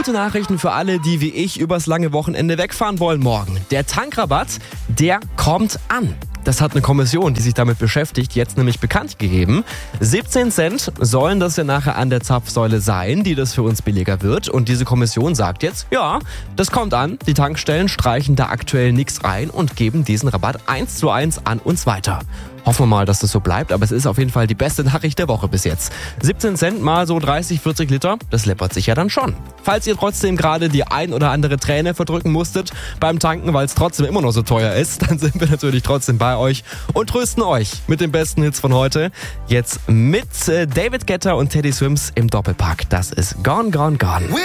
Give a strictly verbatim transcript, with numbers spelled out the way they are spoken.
gute Nachrichten für alle, die wie ich übers lange Wochenende wegfahren wollen morgen. Der Tankrabatt, der kommt an. Das hat eine Kommission, die sich damit beschäftigt, jetzt nämlich bekannt gegeben. siebzehn Cent sollen das ja nachher an der Zapfsäule sein, die das für uns billiger wird. Und diese Kommission sagt jetzt, ja, das kommt an. Die Tankstellen streichen da aktuell nichts rein und geben diesen Rabatt eins zu eins an uns weiter. Hoffen wir mal, dass das so bleibt, aber es ist auf jeden Fall die beste Nachricht der Woche bis jetzt. siebzehn Cent mal so dreißig, vierzig Liter, das läppert sich ja dann schon. Falls ihr trotzdem gerade die ein oder andere Träne verdrücken musstet beim Tanken, weil es trotzdem immer noch so teuer ist, dann sind wir natürlich trotzdem bei euch und trösten euch mit den besten Hits von heute. Jetzt mit David Guetta und Teddy Swims im Doppelpack. Das ist Gone, Gone, Gone.